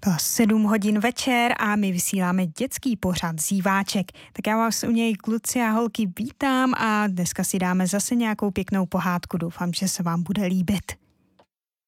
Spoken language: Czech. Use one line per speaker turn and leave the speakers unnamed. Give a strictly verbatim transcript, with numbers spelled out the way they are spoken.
Bylo sedm hodin večer a my vysíláme dětský pořad Zíváček. Tak já vás u něj, kluci a holky, vítám a dneska si dáme zase nějakou pěknou pohádku. Doufám, že se vám bude líbit.